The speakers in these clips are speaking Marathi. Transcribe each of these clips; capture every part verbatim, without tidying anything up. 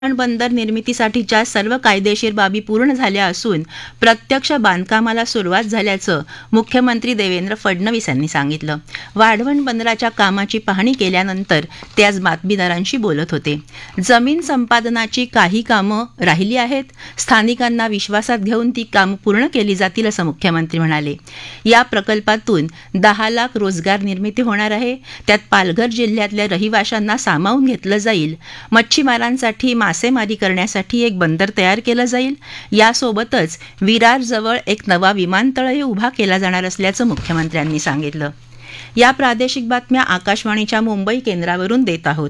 बंदर निर्मितीसाठीच्या सर्व कायदेशीर बाबी पूर्ण झाल्या असून प्रत्यक्ष बांधकामाला सुरुवात झाल्याचं मुख्यमंत्री देवेंद्र फडणवीस यांनी सांगितलं. वाढवण बंदराच्या कामाची पाहणी केल्यानंतर ते आज बातमीदारांशी बोलत होते. जमीन संपादनाची काही कामं राहिली आहेत. स्थानिकांना विश्वासात घेऊन ती कामं पूर्ण केली जातील असं मुख्यमंत्री म्हणाले. या प्रकल्पातून दहा लाख रोजगार निर्मिती होणार आहे. त्यात पालघर जिल्ह्यातल्या रहिवाशांना सामावून घेतलं जाईल. मच्छीमारांसाठी मासेमारी करण्यासाठी एक बंदर तयार केलं जाईल. यासोबतच विरारजवळ एक नवा विमानतळही उभा केला जाणार असल्याचं मुख्यमंत्र्यांनी सांगितलं. या प्रादेशिक बातम्या आकाशवाणीच्या मुंबई केंद्रावरून देत आहोत.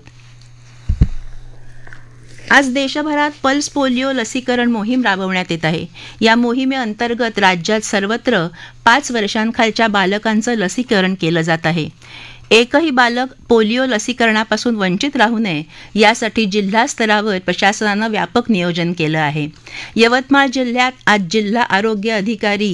आज देशभरात पल्स पोलिओ लसीकरण मोहीम राबवण्यात येत आहे. या मोहिमेअंतर्गत राज्यात सर्वत्र पाच वर्षांखालच्या बालकांचं लसीकरण केलं जात आहे. एकही बालक पोलिओ लसीकरणापासून वंचित राहू नये यासाठी जिल्हा स्तरावर प्रशासनानं व्यापक नियोजन केलं आहे. यवतमाळ जिल्ह्यात आज जिल्हा आरोग्य अधिकारी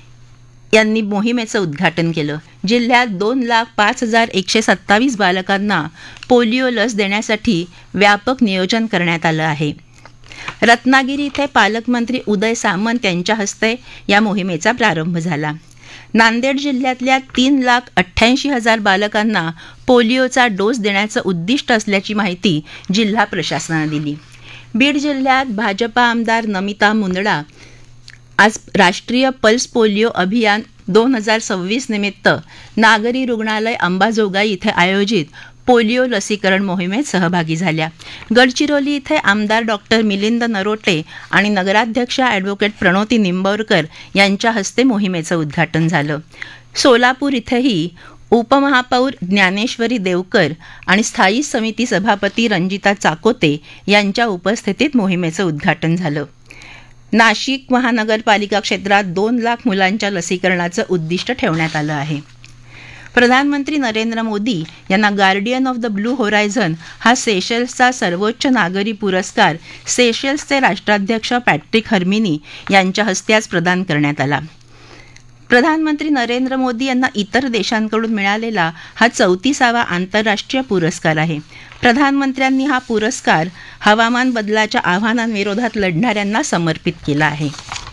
यांनी मोहिमेचं उद्घाटन केलं. जिल्ह्यात दोन लाख पाच हजार एकशे सत्तावीस बालकांना पोलिओ लस देण्यासाठी व्यापक नियोजन करण्यात आलं आहे. रत्नागिरी इथे पालकमंत्री उदय सामंत यांच्या हस्ते या मोहिमेचा प्रारंभ झाला. नांदेड जिल्ह्यातल्या तीन लाख अठ्ठ्याऐंशी हजार बालकांना पोलिओचा डोस देण्याचं उद्दिष्ट असल्याची माहिती जिल्हा प्रशासनानं दिली. बीड जिल्ह्यात भाजपा आमदार नमिता मुंदडा आज राष्ट्रीय पल्स पोलिओ अभियान दोन हजार सव्वीस निमित्त नागरी रुग्णालय अंबाजोगाई इथे आयोजित पोलिओ लसीकरण मोहिमेत सहभागी झाल्या. गडचिरोली इथे आमदार डॉक्टर मिलिंद नरोटे आणि नगराध्यक्षा ॲडव्होकेट प्रणोती निंबाळकर यांच्या हस्ते मोहिमेचं उद्घाटन झालं. सोलापूर इथेही उपमहापौर ज्ञानेश्वरी देवकर आणि स्थायी समिती सभापती रंजिता चाकोते यांच्या उपस्थितीत मोहिमेचं उद्घाटन झालं. नाशिक महानगरपालिका क्षेत्रात दोन लाख मुलांच्या लसीकरणाचं उद्दिष्ट ठेवण्यात आलं आहे. प्रधानमंत्री नरेंद्र मोदी यांना guardian of the blue horizon हा सेशल्सचा सर्वोच्च नागरी पुरस्कार सेशल्सचे राष्ट्राध्यक्ष पॅट्रिक हर्मिनी यांच्या हस्ते आज प्रदान करण्यात आला. प्रधानमंत्री नरेंद्र मोदी यांना इतर देशांकडून मिळालेला हा चौतीसावा आंतरराष्ट्रीय पुरस्कार आहे. प्रधानमंत्र्यांनी हा पुरस्कार हवामान बदलाच्या आव्हानांविरोधात लढणाऱ्यांना समर्पित केला आहे.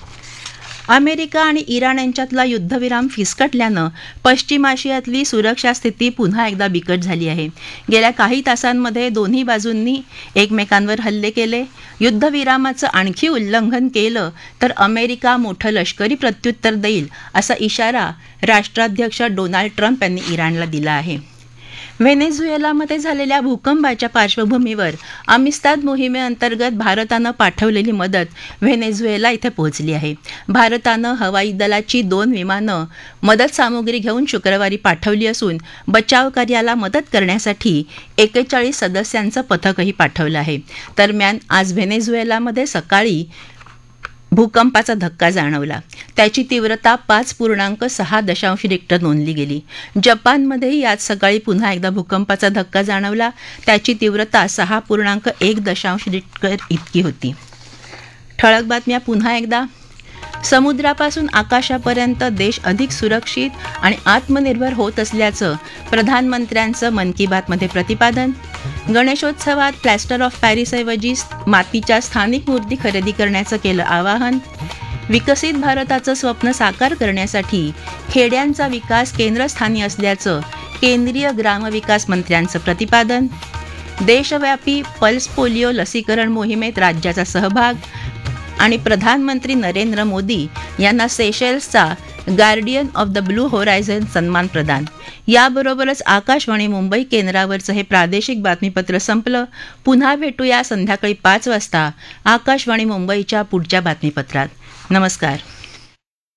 अमेरिका आणि इराण यांच्यातला युद्धविराम फिसकटल्यानं पश्चिम आशियातली सुरक्षा स्थिती पुन्हा एकदा बिकट झाली आहे. गेल्या काही तासांमध्ये दोन्ही बाजूंनी एकमेकांवर हल्ले केले. युद्धविरामाचं आणखी उल्लंघन केलं तर अमेरिका मोठं लष्करी प्रत्युत्तर देईल असा इशारा राष्ट्राध्यक्ष डोनाल्ड ट्रम्प यांनी इराणला दिला आहे. व्हेनेझुएलामध्ये झालेल्या भूकंपाच्या पार्श्वभूमीवर अमिस्ताद मोहिमेअंतर्गत भारतानं पाठवलेली मदत व्हेनेझुएला इथे पोहोचली आहे. भारतानं हवाई दलाची दोन विमानं मदत सामुग्री घेऊन शुक्रवारी पाठवली असून बचाव कार्याला मदत करण्यासाठी एक्केचाळीस सदस्यांचं पथकही पाठवलं आहे. दरम्यान आज व्हेनेझुएलामध्ये सकाळी भूकंपाचा धक्का जाणवला. त्याची तीव्रता पाच पूर्णांक सहा दशांश रिक्टर नोंदली गेली. जपानमध्येही आज सकाळी पुन्हा एकदा भूकंपाचा धक्का जाणवला. त्याची तीव्रता सहा पूर्णांक एक दशांश रिक्टर इतकी होती. ठळक बातम्या पुन्हा एकदा. समुद्रापासून आकाशापर्यंत देश अधिक सुरक्षित आणि आत्मनिर्भर होत असल्याचं प्रधानमंत्र्यांचं मन की बातमध्ये प्रतिपादन. गणेशोत्सवात प्लॅस्टर ऑफ पॅरिसऐवजी मातीच्या स्थानिक मूर्ती खरेदी करण्याचं केलं आवाहन. विकसित भारताचं स्वप्न साकार करण्यासाठी खेड्यांचा विकास केंद्रस्थानी असल्याचं केंद्रीय ग्रामविकास मंत्र्यांचं प्रतिपादन. देशव्यापी पल्स पोलिओ लसीकरण मोहिमेत राज्याचा सहभाग आणि प्रधानमंत्री नरेंद्र मोदी यांना सेशल्सचा guardian of the blue horizon सन्मान प्रदान. याबरोबरच आकाशवाणी मुंबई केंद्रावरचं हे प्रादेशिक बातमीपत्र संपलं. पुन्हा भेटूया संध्याकाळी पाच वाजता आकाशवाणी मुंबईच्या पुढच्या बातमीपत्रात. नमस्कार.